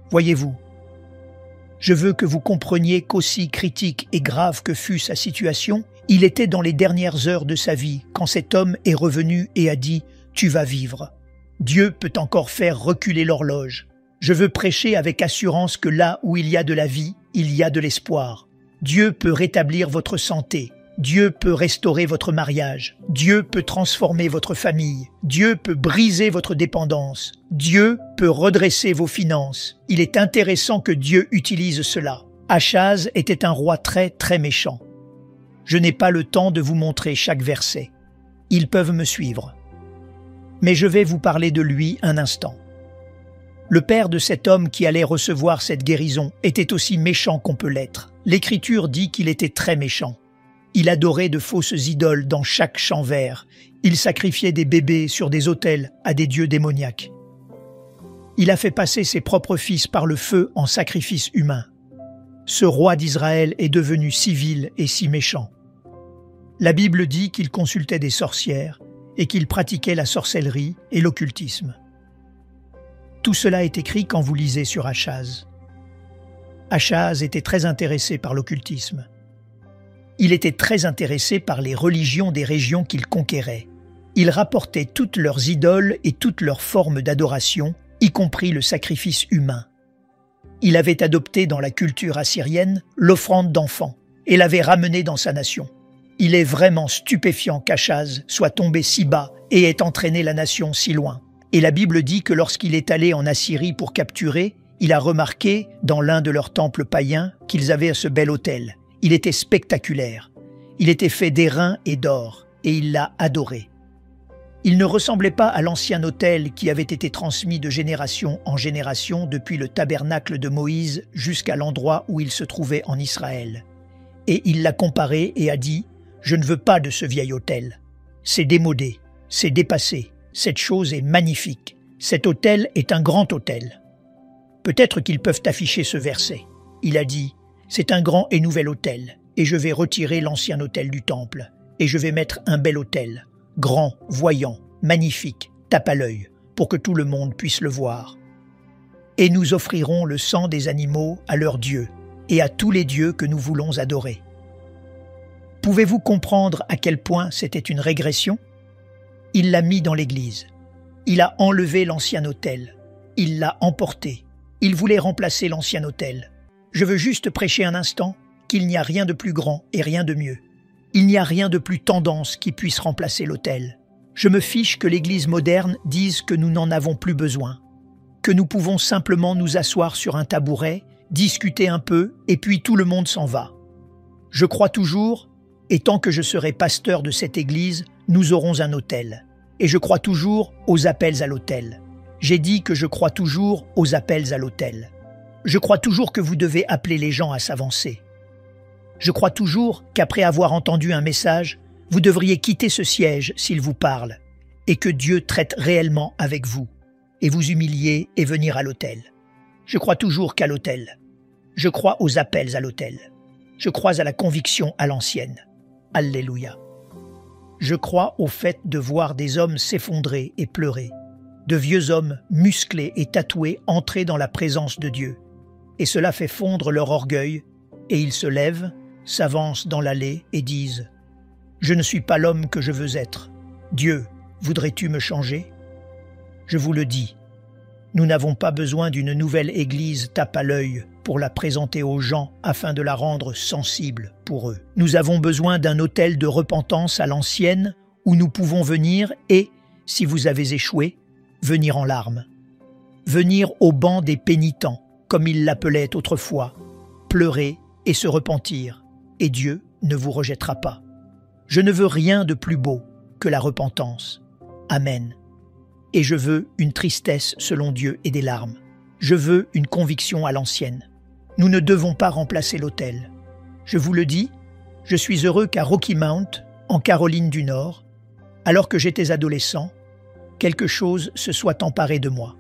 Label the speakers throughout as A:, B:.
A: Voyez-vous, je veux que vous compreniez qu'aussi critique et grave que fût sa situation, il était dans les dernières heures de sa vie quand cet homme est revenu et a dit « Tu vas vivre ». Dieu peut encore faire reculer l'horloge. Je veux prêcher avec assurance que là où il y a de la vie, il y a de l'espoir. Dieu peut rétablir votre santé. Dieu peut restaurer votre mariage. Dieu peut transformer votre famille. Dieu peut briser votre dépendance. Dieu peut redresser vos finances. Il est intéressant que Dieu utilise cela. Achaz était un roi très méchant. Je n'ai pas le temps de vous montrer chaque verset. Ils peuvent me suivre. Mais je vais vous parler de lui un instant. Le père de cet homme qui allait recevoir cette guérison était aussi méchant qu'on peut l'être. L'Écriture dit qu'il était très méchant. Il adorait de fausses idoles dans chaque champ vert. Il sacrifiait des bébés sur des autels à des dieux démoniaques. Il a fait passer ses propres fils par le feu en sacrifice humain. Ce roi d'Israël est devenu si vil et si méchant. La Bible dit qu'il consultait des sorcières et qu'il pratiquait la sorcellerie et l'occultisme. Tout cela est écrit quand vous lisez sur Achaz. Achaz était très intéressé par l'occultisme. Il était très intéressé par les religions des régions qu'il conquérait. Il rapportait toutes leurs idoles et toutes leurs formes d'adoration, y compris le sacrifice humain. Il avait adopté dans la culture assyrienne l'offrande d'enfants et l'avait ramenée dans sa nation. Il est vraiment stupéfiant qu'Achaz soit tombé si bas et ait entraîné la nation si loin. Et la Bible dit que lorsqu'il est allé en Assyrie pour capturer, il a remarqué, dans l'un de leurs temples païens, qu'ils avaient ce bel autel. Il était spectaculaire. Il était fait d'airain et d'or, et il l'a adoré. Il ne ressemblait pas à l'ancien autel qui avait été transmis de génération en génération depuis le tabernacle de Moïse jusqu'à l'endroit où il se trouvait en Israël. Et il l'a comparé et a dit « Je ne veux pas de ce vieil autel. C'est démodé, c'est dépassé. Cette chose est magnifique. Cet autel est un grand autel. » Peut-être qu'ils peuvent afficher ce verset. Il a dit « C'est un grand et nouvel autel, et je vais retirer l'ancien autel du temple, et je vais mettre un bel autel, grand, voyant, magnifique, tape à l'œil, pour que tout le monde puisse le voir. Et nous offrirons le sang des animaux à leurs dieux, et à tous les dieux que nous voulons adorer. » Pouvez-vous comprendre à quel point c'était une régression? Il l'a mis dans l'église. Il a enlevé l'ancien autel. Il l'a emporté. Il voulait remplacer l'ancien autel. Je veux juste prêcher un instant qu'il n'y a rien de plus grand et rien de mieux. Il n'y a rien de plus tendance qui puisse remplacer l'autel. Je me fiche que l'Église moderne dise que nous n'en avons plus besoin, que nous pouvons simplement nous asseoir sur un tabouret, discuter un peu et puis tout le monde s'en va. Je crois toujours, et tant que je serai pasteur de cette Église, nous aurons un autel. Et je crois toujours aux appels à l'autel. J'ai dit que je crois toujours aux appels à l'autel. Je crois toujours que vous devez appeler les gens à s'avancer. Je crois toujours qu'après avoir entendu un message, vous devriez quitter ce siège s'il vous parle, et que Dieu traite réellement avec vous, et vous humilier et venir à l'autel. Je crois toujours qu'à l'autel. Je crois aux appels à l'autel. Je crois à la conviction à l'ancienne. Alléluia. Je crois au fait de voir des hommes s'effondrer et pleurer, de vieux hommes musclés et tatoués entrer dans la présence de Dieu. Et cela fait fondre leur orgueil, et ils se lèvent, s'avancent dans l'allée et disent « Je ne suis pas l'homme que je veux être. Dieu, voudrais-tu me changer ?» Je vous le dis, nous n'avons pas besoin d'une nouvelle église tape à l'œil pour la présenter aux gens afin de la rendre sensible pour eux. Nous avons besoin d'un autel de repentance à l'ancienne où nous pouvons venir et, si vous avez échoué, venir en larmes. Venir au banc des pénitents, comme ils l'appelaient autrefois, pleurer et se repentir, et Dieu ne vous rejettera pas. Je ne veux rien de plus beau que la repentance. Amen. Et je veux une tristesse selon Dieu et des larmes. Je veux une conviction à l'ancienne. Nous ne devons pas remplacer l'autel. Je vous le dis, je suis heureux qu'à Rocky Mount, en Caroline du Nord, alors que j'étais adolescent, quelque chose se soit emparé de moi.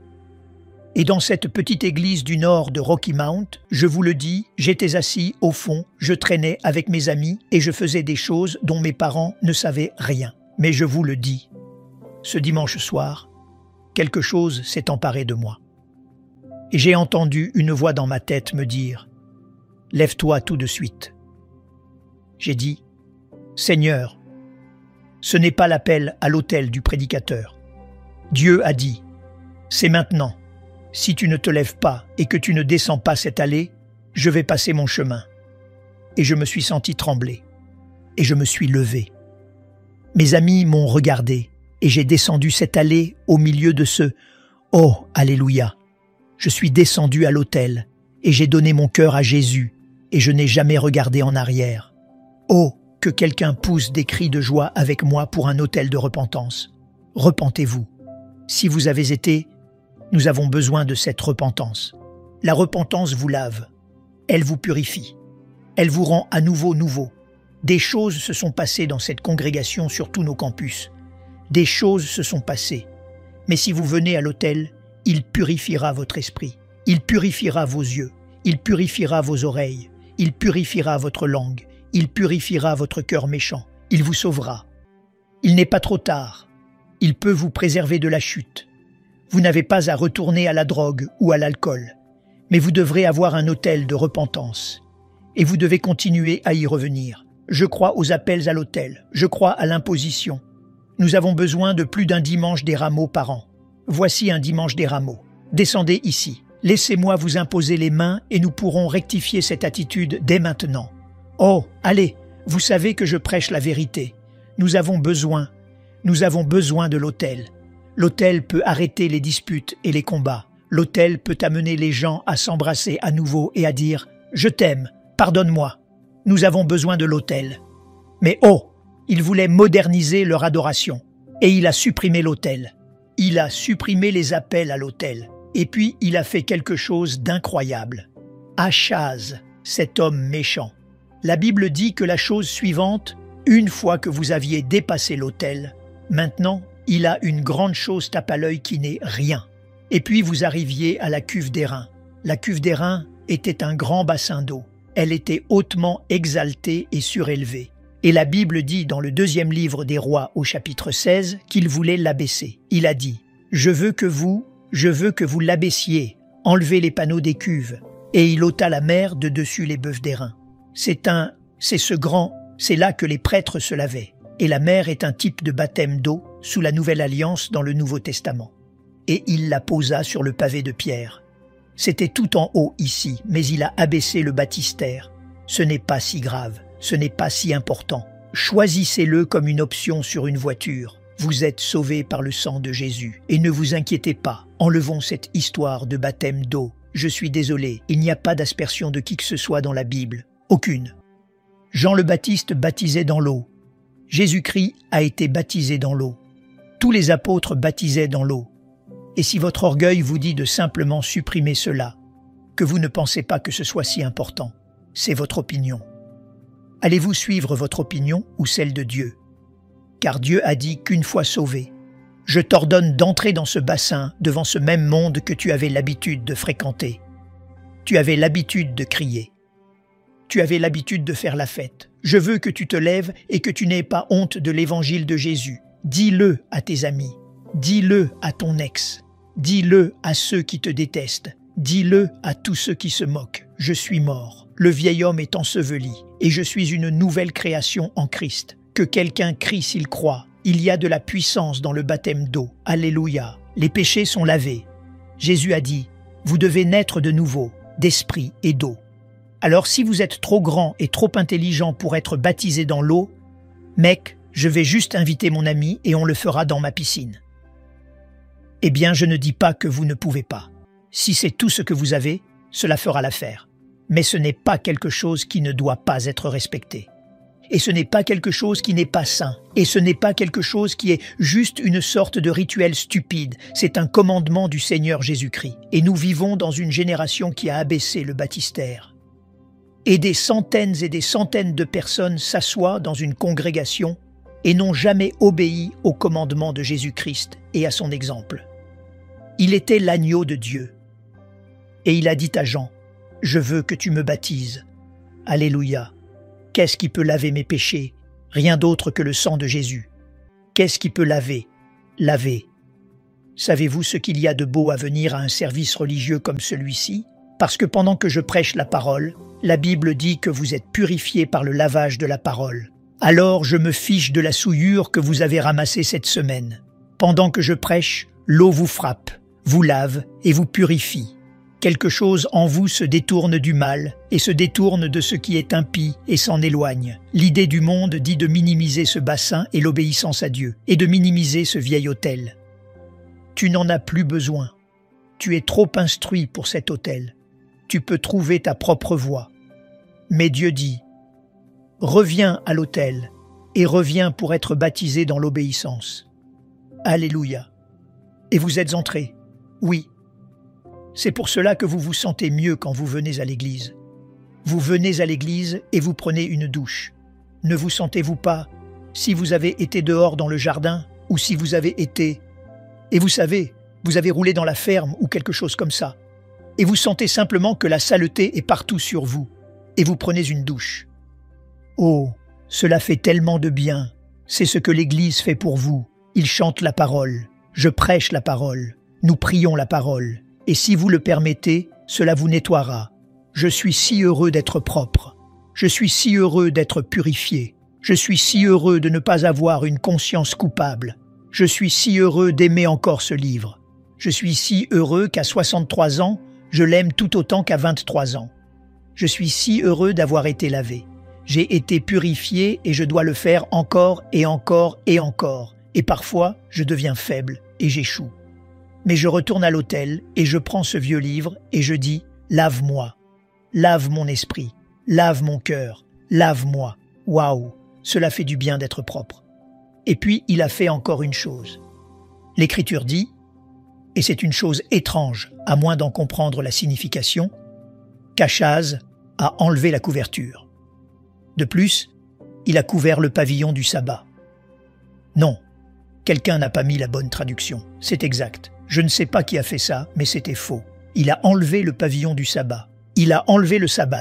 A: Et dans cette petite église du nord de Rocky Mount, je vous le dis, j'étais assis au fond, je traînais avec mes amis et je faisais des choses dont mes parents ne savaient rien. Mais je vous le dis, ce dimanche soir, quelque chose s'est emparé de moi. Et j'ai entendu une voix dans ma tête me dire « Lève-toi tout de suite ». J'ai dit « Seigneur, ce n'est pas l'appel à l'autel du prédicateur. Dieu a dit « C'est maintenant. Si tu ne te lèves pas et que tu ne descends pas cette allée, je vais passer mon chemin. » Et je me suis senti trembler. Et je me suis levé. Mes amis m'ont regardé et j'ai descendu cette allée au milieu de ce « Oh, Alléluia !» Je suis descendu à l'autel et j'ai donné mon cœur à Jésus et je n'ai jamais regardé en arrière. Oh, que quelqu'un pousse des cris de joie avec moi pour un autel de repentance. Repentez-vous. Si vous avez été, nous avons besoin de cette repentance. La repentance vous lave. Elle vous purifie. Elle vous rend à nouveau nouveau. Des choses se sont passées dans cette congrégation sur tous nos campus. Des choses se sont passées. Mais si vous venez à l'autel, il purifiera votre esprit, il purifiera vos yeux, il purifiera vos oreilles, il purifiera votre langue, il purifiera votre cœur méchant, il vous sauvera. Il n'est pas trop tard, il peut vous préserver de la chute. Vous n'avez pas à retourner à la drogue ou à l'alcool, mais vous devrez avoir un autel de repentance. Et vous devez continuer à y revenir. Je crois aux appels à l'autel, je crois à l'imposition. Nous avons besoin de plus d'un dimanche des rameaux par an. Voici un dimanche des rameaux. Descendez ici. Laissez-moi vous imposer les mains et nous pourrons rectifier cette attitude dès maintenant. Oh, allez, vous savez que je prêche la vérité. Nous avons besoin de l'autel. L'autel peut arrêter les disputes et les combats. L'autel peut amener les gens à s'embrasser à nouveau et à dire « Je t'aime, pardonne-moi ». Nous avons besoin de l'autel. Mais oh, il voulait moderniser leur adoration et il a supprimé l'autel. Il a supprimé les appels à l'autel. Et puis, il a fait quelque chose d'incroyable. Achaz, cet homme méchant. La Bible dit que la chose suivante, une fois que vous aviez dépassé l'autel, maintenant, il a une grande chose tape à l'œil qui n'est rien. Et puis, vous arriviez à la cuve d'airain. La cuve d'airain était un grand bassin d'eau. Elle était hautement exaltée et surélevée. Et la Bible dit dans le 2e livre des Rois au chapitre 16 qu'il voulait l'abaisser. Il a dit « Je veux que vous l'abaissiez, enlevez les panneaux des cuves. » Et il ôta la mer de dessus les bœufs d'airain. C'est là que les prêtres se lavaient. Et la mer est un type de baptême d'eau sous la Nouvelle Alliance dans le Nouveau Testament. Et il la posa sur le pavé de pierre. C'était tout en haut ici, mais il a abaissé le baptistère. Ce n'est pas si grave. Ce n'est pas si important. Choisissez-le comme une option sur une voiture. Vous êtes sauvés par le sang de Jésus. Et ne vous inquiétez pas, enlevons cette histoire de baptême d'eau. Je suis désolé, il n'y a pas d'aspersion de qui que ce soit dans la Bible. Aucune. Jean le Baptiste baptisait dans l'eau. Jésus-Christ a été baptisé dans l'eau. Tous les apôtres baptisaient dans l'eau. Et si votre orgueil vous dit de simplement supprimer cela, que vous ne pensez pas que ce soit si important, c'est votre opinion. Allez-vous suivre votre opinion ou celle de Dieu? Car Dieu a dit qu'une fois sauvé, je t'ordonne d'entrer dans ce bassin devant ce même monde que tu avais l'habitude de fréquenter. Tu avais l'habitude de crier. Tu avais l'habitude de faire la fête. Je veux que tu te lèves et que tu n'aies pas honte de l'évangile de Jésus. Dis-le à tes amis. Dis-le à ton ex. Dis-le à ceux qui te détestent. Dis-le à tous ceux qui se moquent. Je suis mort. Le vieil homme est enseveli et je suis une nouvelle création en Christ. Que quelqu'un crie s'il croit. Il y a de la puissance dans le baptême d'eau. Alléluia. Les péchés sont lavés. Jésus a dit, vous devez naître de nouveau, d'esprit et d'eau. Alors si vous êtes trop grand et trop intelligent pour être baptisé dans l'eau, mec, je vais juste inviter mon ami et on le fera dans ma piscine. Eh bien, je ne dis pas que vous ne pouvez pas. Si c'est tout ce que vous avez, cela fera l'affaire. Mais ce n'est pas quelque chose qui ne doit pas être respecté. Et ce n'est pas quelque chose qui n'est pas sain. Et ce n'est pas quelque chose qui est juste une sorte de rituel stupide. C'est un commandement du Seigneur Jésus-Christ. Et nous vivons dans une génération qui a abaissé le baptistère. Et des centaines de personnes s'assoient dans une congrégation et n'ont jamais obéi au commandement de Jésus-Christ et à son exemple. Il était l'agneau de Dieu. Et il a dit à Jean, « Je veux que tu me baptises. » Alléluia. Qu'est-ce qui peut laver mes péchés? Rien d'autre que le sang de Jésus. Qu'est-ce qui peut laver? Laver. Savez-vous ce qu'il y a de beau à venir à un service religieux comme celui-ci? Parce que pendant que je prêche la parole, la Bible dit que vous êtes purifiés par le lavage de la parole. Alors je me fiche de la souillure que vous avez ramassée cette semaine. Pendant que je prêche, l'eau vous frappe, vous lave et vous purifie. Quelque chose en vous se détourne du mal et se détourne de ce qui est impie et s'en éloigne. L'idée du monde dit de minimiser ce bassin et l'obéissance à Dieu, et de minimiser ce vieil autel. Tu n'en as plus besoin. Tu es trop instruit pour cet autel. Tu peux trouver ta propre voie. Mais Dieu dit, « Reviens à l'autel et reviens pour être baptisé dans l'obéissance. » Alléluia. Et vous êtes entrés. Oui. C'est pour cela que vous vous sentez mieux quand vous venez à l'église. Vous venez à l'église et vous prenez une douche. Ne vous sentez-vous pas, si vous avez été dehors dans le jardin ou si vous avez été... Et vous savez, vous avez roulé dans la ferme ou quelque chose comme ça. Et vous sentez simplement que la saleté est partout sur vous. Et vous prenez une douche. Oh, cela fait tellement de bien. C'est ce que l'Église fait pour vous. Il chante la parole. Je prêche la parole. Nous prions la parole. Et si vous le permettez, cela vous nettoiera. Je suis si heureux d'être propre. Je suis si heureux d'être purifié. Je suis si heureux de ne pas avoir une conscience coupable. Je suis si heureux d'aimer encore ce livre. Je suis si heureux qu'à 63 ans, je l'aime tout autant qu'à 23 ans. Je suis si heureux d'avoir été lavé. J'ai été purifié et je dois le faire encore et encore et encore. Et parfois, je deviens faible et j'échoue. Mais je retourne à l'autel et je prends ce vieux livre et je dis « Lave-moi, lave mon esprit, lave mon cœur, lave-moi. Waouh, cela fait du bien d'être propre. » Et puis, il a fait encore une chose. L'Écriture dit, et c'est une chose étrange, à moins d'en comprendre la signification, qu'Achaz a enlevé la couverture. De plus, il a couvert le pavillon du sabbat. Non, quelqu'un n'a pas mis la bonne traduction, c'est exact. Je ne sais pas qui a fait ça, mais c'était faux. Il a enlevé le pavillon du sabbat. Il a enlevé le sabbat.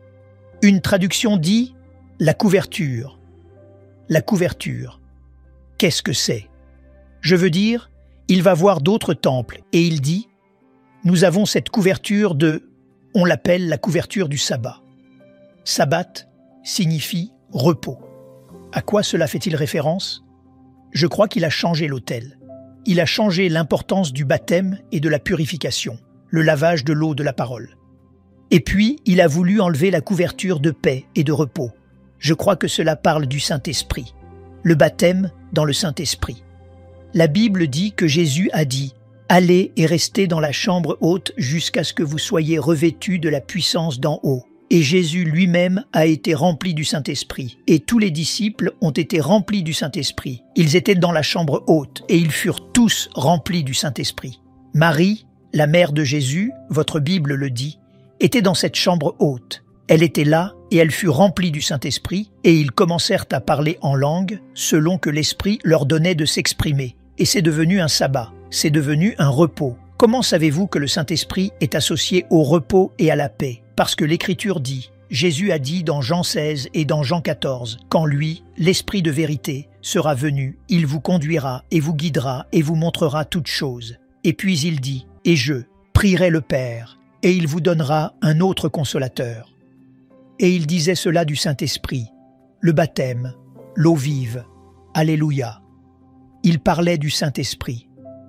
A: Une traduction dit « la couverture ». La couverture. Qu'est-ce que c'est? Je veux dire, il va voir d'autres temples et il dit « Nous avons cette couverture de... » On l'appelle la couverture du sabbat. Sabbat signifie repos. À quoi cela fait-il référence? Je crois qu'il a changé l'autel. Il a changé l'importance du baptême et de la purification, le lavage de l'eau de la parole. Et puis, il a voulu enlever la couverture de paix et de repos. Je crois que cela parle du Saint-Esprit. Le baptême dans le Saint-Esprit. La Bible dit que Jésus a dit « Allez et restez dans la chambre haute jusqu'à ce que vous soyez revêtus de la puissance d'en haut. » Et Jésus lui-même a été rempli du Saint-Esprit. Et tous les disciples ont été remplis du Saint-Esprit. Ils étaient dans la chambre haute et ils furent tous remplis du Saint-Esprit. Marie, la mère de Jésus, votre Bible le dit, était dans cette chambre haute. Elle était là et elle fut remplie du Saint-Esprit et ils commencèrent à parler en langue selon que l'Esprit leur donnait de s'exprimer. Et c'est devenu un sabbat, c'est devenu un repos. Comment savez-vous que le Saint-Esprit est associé au repos et à la paix? Parce que l'Écriture dit, Jésus a dit dans Jean 16 et dans Jean 14, « Quand lui, l'Esprit de vérité, sera venu, il vous conduira et vous guidera et vous montrera toutes choses. » Et puis il dit, « Et je prierai le Père, et il vous donnera un autre consolateur. » Et il disait cela du Saint-Esprit, le baptême, l'eau vive. Alléluia. Il parlait du Saint-Esprit.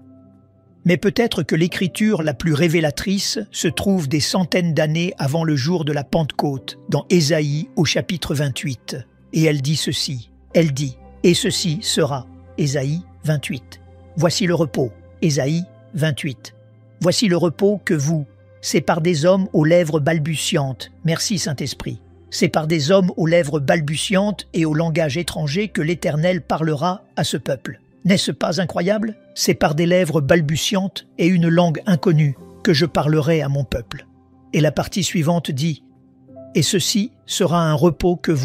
A: Mais peut-être que l'écriture la plus révélatrice se trouve des centaines d'années avant le jour de la Pentecôte, dans Ésaïe au chapitre 28. Et elle dit ceci, elle dit « Et ceci sera » Ésaïe 28. Voici le repos, Ésaïe 28. Voici le repos que vous, c'est par des hommes aux lèvres balbutiantes, merci Saint-Esprit. C'est par des hommes aux lèvres balbutiantes et au langage étranger que l'Éternel parlera à ce peuple. N'est-ce pas incroyable? C'est par des lèvres balbutiantes et une langue inconnue que je parlerai à mon peuple. Et la partie suivante dit « Et ceci sera un repos que vous... »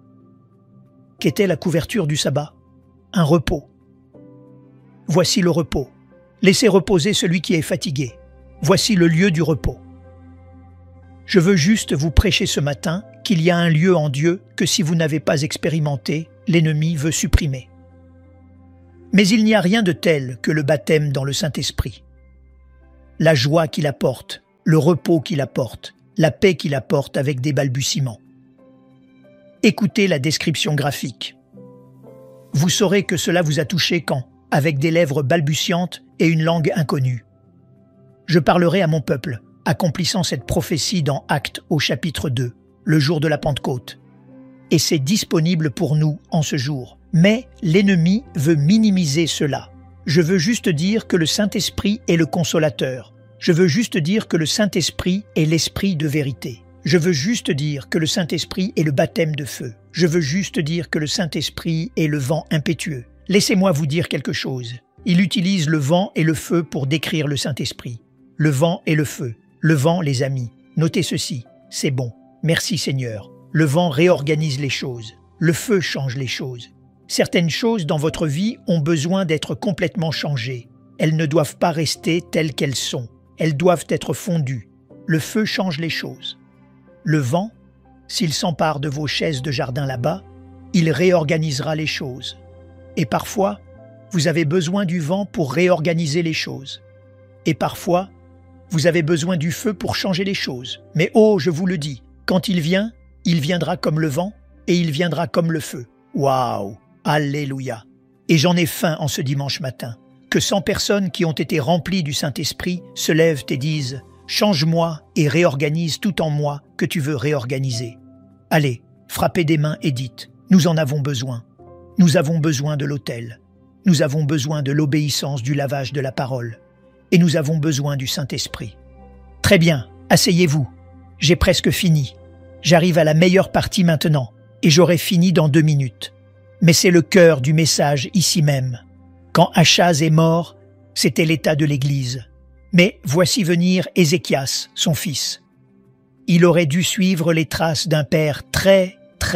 A: Qu'était la couverture du sabbat? Un repos. Voici le repos. Laissez reposer celui qui est fatigué. Voici le lieu du repos. Je veux juste vous prêcher ce matin qu'il y a un lieu en Dieu que si vous n'avez pas expérimenté, l'ennemi veut supprimer. Mais il n'y a rien de tel que le baptême dans le Saint-Esprit. La joie qu'il apporte, le repos qu'il apporte, la paix qu'il apporte avec des balbutiements. Écoutez la description graphique. Vous saurez que cela vous a touché quand, avec des lèvres balbutiantes et une langue inconnue. Je parlerai à mon peuple, accomplissant cette prophétie dans Actes au chapitre 2, le jour de la Pentecôte. Et c'est disponible pour nous en ce jour. Mais l'ennemi veut minimiser cela. Je veux juste dire que le Saint-Esprit est le consolateur. Je veux juste dire que le Saint-Esprit est l'Esprit de vérité. Je veux juste dire que le Saint-Esprit est le baptême de feu. Je veux juste dire que le Saint-Esprit est le vent impétueux. Laissez-moi vous dire quelque chose. Il utilise le vent et le feu pour décrire le Saint-Esprit. Le vent et le feu. Le vent, les amis. Notez ceci. C'est bon. Merci Seigneur. Le vent réorganise les choses. Le feu change les choses. Certaines choses dans votre vie ont besoin d'être complètement changées. Elles ne doivent pas rester telles qu'elles sont. Elles doivent être fondues. Le feu change les choses. Le vent, s'il s'empare de vos chaises de jardin là-bas, il réorganisera les choses. Et parfois, vous avez besoin du vent pour réorganiser les choses. Et parfois, vous avez besoin du feu pour changer les choses. Mais oh, je vous le dis, quand il vient, il viendra comme le vent et il viendra comme le feu. Waouh! Alléluia! Et j'en ai faim en ce dimanche matin. Que 100 personnes qui ont été remplies du Saint-Esprit se lèvent et disent « Change-moi et réorganise tout en moi que tu veux réorganiser. » Allez, frappez des mains et dites « Nous en avons besoin. Nous avons besoin de l'autel. Nous avons besoin de l'obéissance du lavage de la parole. Et nous avons besoin du Saint-Esprit. » Très bien, asseyez-vous. J'ai presque fini. J'arrive à la meilleure partie maintenant et j'aurai fini dans 2 minutes. Mais c'est le cœur du message ici même. Quand Achaz est mort, c'était l'état de l'Église. Mais voici venir Ézéchias, son fils. Il aurait dû suivre les traces d'un père très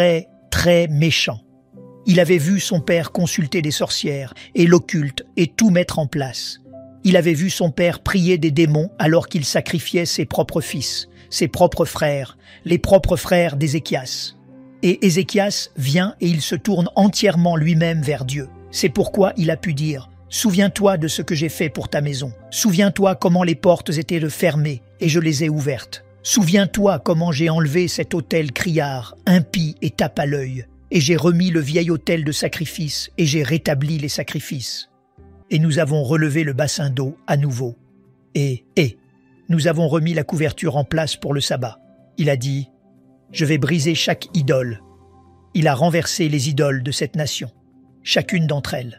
A: méchant. Il avait vu son père consulter des sorcières et l'occulte et tout mettre en place. Il avait vu son père prier des démons alors qu'il sacrifiait ses propres fils, ses propres frères, les propres frères d'Ézéchias. Et Ézéchias vient et il se tourne entièrement lui-même vers Dieu. C'est pourquoi il a pu dire « Souviens-toi de ce que j'ai fait pour ta maison. Souviens-toi comment les portes étaient fermées et je les ai ouvertes. Souviens-toi comment j'ai enlevé cet autel criard, impie et tape à l'œil. Et j'ai remis le vieil autel de sacrifice et j'ai rétabli les sacrifices. Et nous avons relevé le bassin d'eau à nouveau. Et nous avons remis la couverture en place pour le sabbat. Il a dit « Je vais briser chaque idole. » Il a renversé les idoles de cette nation, chacune d'entre elles.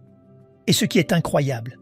A: Et ce qui est incroyable,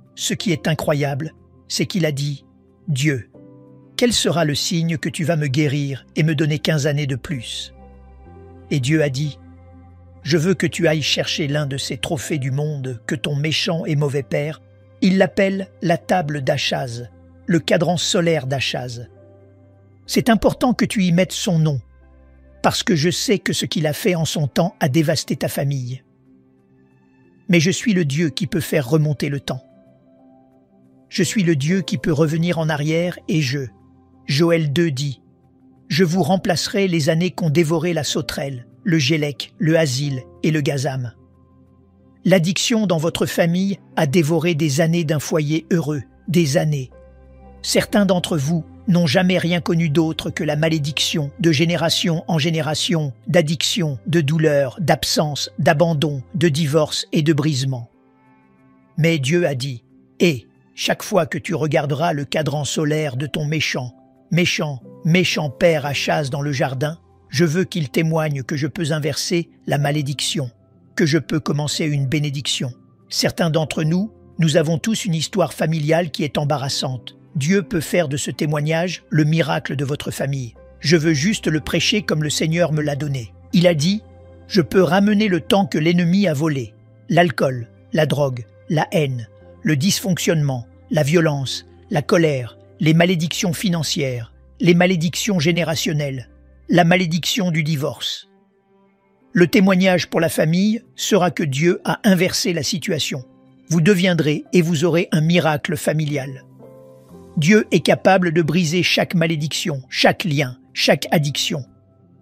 A: c'est qu'il a dit « Dieu, quel sera le signe que tu vas me guérir et me donner 15 années de plus ?» Et Dieu a dit « Je veux que tu ailles chercher l'un de ces trophées du monde que ton méchant et mauvais père, il l'appelle la table d'Achaz, le cadran solaire d'Achaz. C'est important que tu y mettes son nom, parce que je sais que ce qu'il a fait en son temps a dévasté ta famille. Mais je suis le Dieu qui peut faire remonter le temps. Je suis le Dieu qui peut revenir en arrière et Joël 2 dit « Je vous remplacerai les années qu'ont dévoré la sauterelle, le gélec, le asile et le gazam. » L'addiction dans votre famille a dévoré des années d'un foyer heureux, des années. Certains d'entre vous n'ont jamais rien connu d'autre que la malédiction de génération en génération, d'addiction, de douleur, d'absence, d'abandon, de divorce et de brisement. Mais Dieu a dit « Et chaque fois que tu regarderas le cadran solaire de ton méchant père Achaz dans le jardin, je veux qu'il témoigne que je peux inverser la malédiction, que je peux commencer une bénédiction. Certains d'entre nous, nous avons tous une histoire familiale qui est embarrassante. Dieu peut faire de ce témoignage le miracle de votre famille. Je veux juste le prêcher comme le Seigneur me l'a donné. Il a dit « Je peux ramener le temps que l'ennemi a volé, l'alcool, la drogue, la haine, le dysfonctionnement, la violence, la colère, les malédictions financières, les malédictions générationnelles, la malédiction du divorce. Le témoignage pour la famille sera que Dieu a inversé la situation. Vous deviendrez et vous aurez un miracle familial. Dieu est capable de briser chaque malédiction, chaque lien, chaque addiction.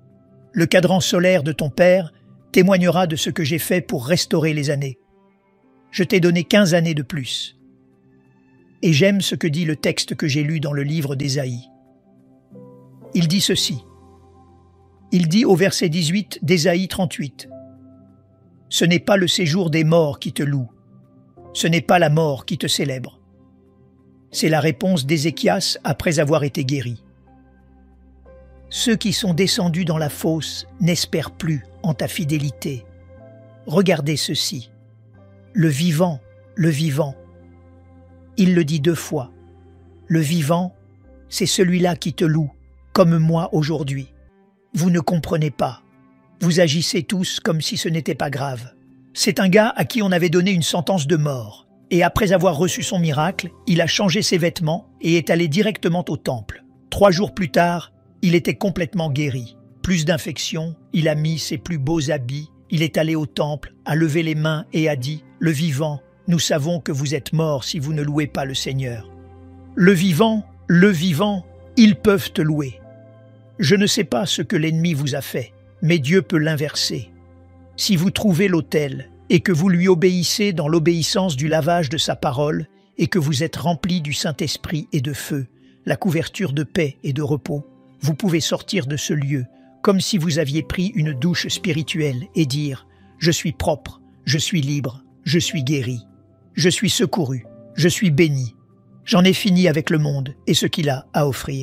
A: Le cadran solaire de ton père témoignera de ce que j'ai fait pour restaurer les années. Je t'ai donné 15 années de plus. » Et j'aime ce que dit le texte que j'ai lu dans le livre d'Ésaïe. Il dit ceci. Il dit au verset 18 d'Ésaïe 38. « Ce n'est pas le séjour des morts qui te loue, ce n'est pas la mort qui te célèbre. » C'est la réponse d'Ézéchias après avoir été guéri. Ceux qui sont descendus dans la fosse n'espèrent plus en ta fidélité. Regardez ceci. Le vivant, le vivant. Il le dit 2 fois. Le vivant, c'est celui-là qui te loue, comme moi aujourd'hui. Vous ne comprenez pas. Vous agissez tous comme si ce n'était pas grave. C'est un gars à qui on avait donné une sentence de mort. Et après avoir reçu son miracle, il a changé ses vêtements et est allé directement au temple. 3 jours plus tard, il était complètement guéri. Plus d'infections, il a mis ses plus beaux habits, il est allé au temple, a levé les mains et a dit « Le vivant, nous savons que vous êtes mort si vous ne louez pas le Seigneur. » Le vivant, ils peuvent te louer. Je ne sais pas ce que l'ennemi vous a fait, mais Dieu peut l'inverser. Si vous trouvez l'autel et que vous lui obéissez dans l'obéissance du lavage de sa parole et que vous êtes remplis du Saint-Esprit et de feu, la couverture de paix et de repos, vous pouvez sortir de ce lieu comme si vous aviez pris une douche spirituelle et dire « Je suis propre, je suis libre, je suis guéri, je suis secouru, je suis béni, j'en ai fini avec le monde et ce qu'il a à offrir. »